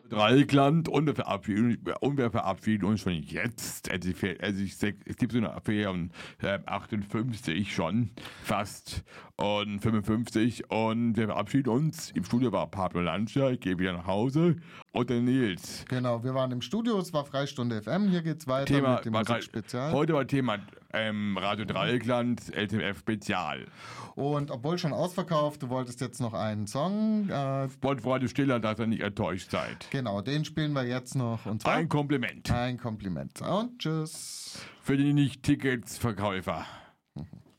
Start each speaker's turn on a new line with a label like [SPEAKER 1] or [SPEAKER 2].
[SPEAKER 1] Dreikland und wir verabschieden uns schon jetzt. Es gibt so eine Ferien 58 schon, fast, und 55. Und wir verabschieden uns. Im Studio war Pablo Lancia, ich gehe wieder nach Hause. Und der Nils.
[SPEAKER 2] Genau, wir waren im Studio, es war Freistunde FM, hier geht's weiter mit dem Musikspezial.
[SPEAKER 1] Heute war Thema Radio Dreikland, LTMF Spezial.
[SPEAKER 2] Und obwohl schon ausverkauft, du wolltest jetzt noch einen Song.
[SPEAKER 1] Wollt Freude stiller, dass ihr nicht enttäuscht seid.
[SPEAKER 2] Genau, den spielen wir jetzt noch. Und zwar
[SPEAKER 1] ein Kompliment.
[SPEAKER 2] Ein Kompliment. Und tschüss.
[SPEAKER 1] Für die Nicht-Tickets-Verkäufer.